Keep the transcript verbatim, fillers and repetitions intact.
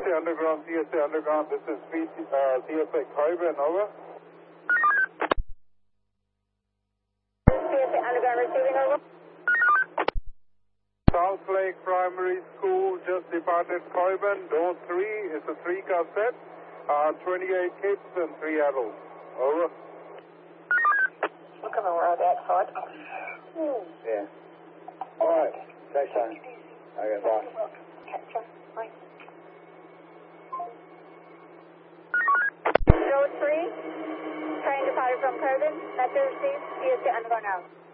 A Underground, C S A Underground, this is C S A Coburn, over. C S A Underground receiving, over. South Lake Primary School just departed Coburn, door three, it's a three-car set, uh, twenty-eight kids and three adults, over. We're coming around that side. Yeah. All right. Thanks, son. Okay, bye. Capture. Bye. Road three, train departed from Coburn, message received, C S A Underground out.